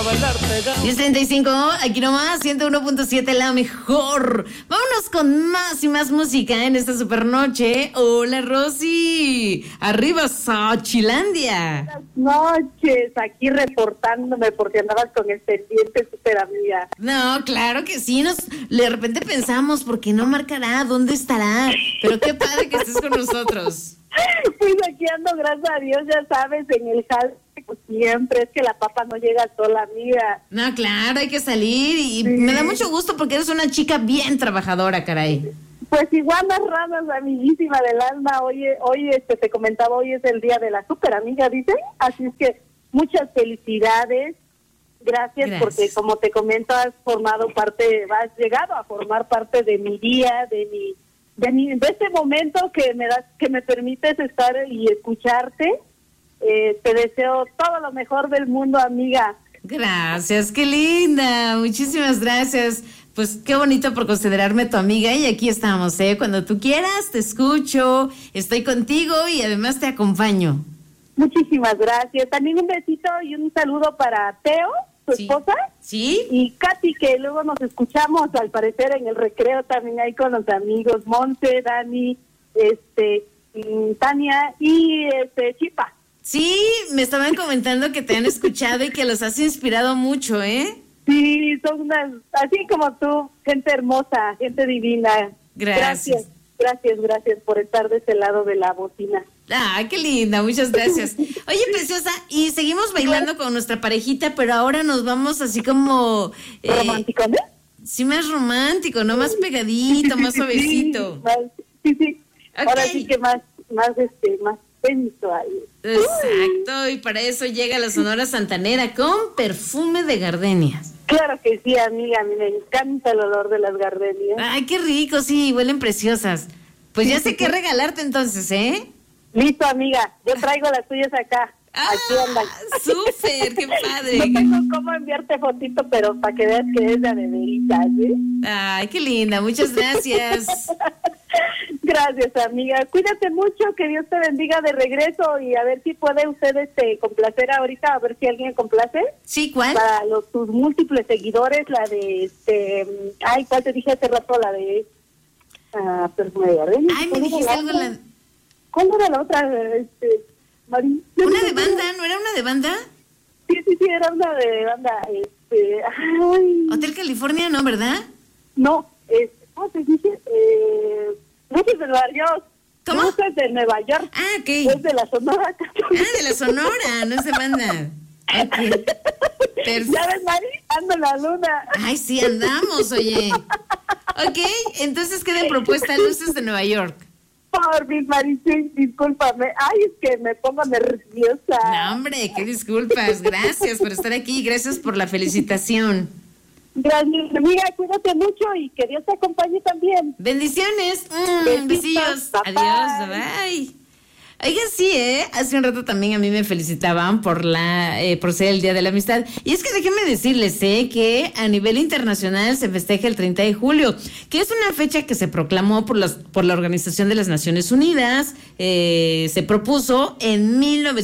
para bailar pegado. 10:35, aquí nomás, 101.7, la mejor. Vámonos con más y más música en esta super noche. Hola, Rosy. Arriba, Xochilandia. Buenas noches, aquí reportándome porque andabas con el pendiente, super amiga. No, claro que sí. De repente pensamos, ¿por qué no marcará? ¿Dónde estará? Pero qué padre que estés con nosotros. Pues aquí ando, gracias a Dios, ya sabes, en el jale, pues siempre, es que la papa no llega sola, amiga. No, claro, hay que salir y me da mucho gusto porque eres una chica bien trabajadora, caray. Pues igual las ranas, amiguísima del alma, hoy te comentaba, hoy es el día de la super amiga, dicen, así es que muchas felicidades, gracias. Porque como te comento, has llegado a formar parte de mi día, de este momento que me permites estar y escucharte. Te deseo todo lo mejor del mundo, amiga. Gracias, qué linda, muchísimas gracias. Pues qué bonito por considerarme tu amiga y aquí estamos, cuando tú quieras te escucho, estoy contigo y además te acompaño. Muchísimas gracias. También un besito y un saludo para Teo, tu esposa. Sí. Y Katy, que luego nos escuchamos al parecer en el recreo también ahí con los amigos, Monte, Dani, Tania y Chipa. Sí, me estaban comentando que te han escuchado y que los has inspirado mucho, Sí, son así como tú, gente hermosa, gente divina. Gracias por estar de ese lado de la bocina. Ah, qué linda, muchas gracias. Oye, preciosa, y seguimos bailando con nuestra parejita, pero ahora nos vamos así como... ¿Romántico, no? Sí, más romántico, ¿no? Más pegadito, más suavecito. Sí. Okay. Ahora sí que más sensual. Exacto, y para eso llega la Sonora Santanera con Perfume de Gardenias. Claro que sí, amiga, a mí me encanta el olor de las gardenias. Ay, qué rico, sí, huelen preciosas. Pues ya sé qué regalarte entonces, Listo, amiga, yo traigo las tuyas acá. Aquí andan. ¡Súper! ¡Qué padre! No tengo cómo enviarte fotito, pero para que veas que es de veritas, Ay, qué linda, muchas gracias. Gracias, amiga. Cuídate mucho, que Dios te bendiga de regreso y a ver si puede usted complacer ahorita, a ver si alguien complace. Sí, ¿cuál? Para tus múltiples seguidores, la de ¿cuál te dije hace rato? La de Perfume de Gardenias. Ay, me dijiste algo ¿Cuál era la otra? Mari. ¿Una de banda? ¿No era una de banda? Sí, era una de banda. Hotel California, ¿no, verdad? No, ¿cómo se dice? Luces de Nueva York. ¿Cómo? Luces de Nueva York. Ah, ok. Es de la Sonora. De la Sonora, no es de banda. Okay. ¿Ya ves, Mari? Ando en la luna. Ay, sí, andamos, oye. Ok, entonces queda en propuesta Luces de Nueva York. Por mi Maricín, discúlpame. Ay, es que me pongo nerviosa. No, hombre, qué disculpas. Gracias por estar aquí. Gracias por la felicitación. Gracias, amiga. Cuídate mucho y que Dios te acompañe también. Bendiciones. Besillos. Adiós. Bye. Oigan, sí, hace un rato también a mí me felicitaban por ser el Día de la Amistad. Y es que déjenme decirles, que a nivel internacional se festeja el 30 de julio, que es una fecha que se proclamó por la Organización de las Naciones Unidas, se propuso en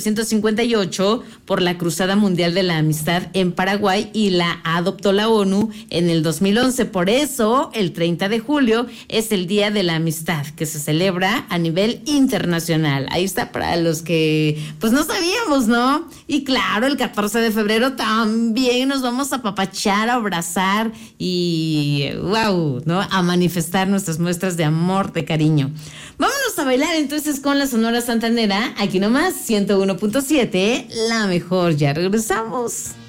1958 por la Cruzada Mundial de la Amistad en Paraguay y la adoptó la ONU en el 2011. Por eso, el 30 de julio es el Día de la Amistad, que se celebra a nivel internacional. Ahí está para los que pues no sabíamos, ¿no? Y claro, el 14 de febrero también nos vamos a apapachar, a abrazar y wow, ¿no? A manifestar nuestras muestras de amor, de cariño. Vámonos a bailar entonces con la Sonora Santanera, aquí nomás 101.7, la mejor. Ya regresamos.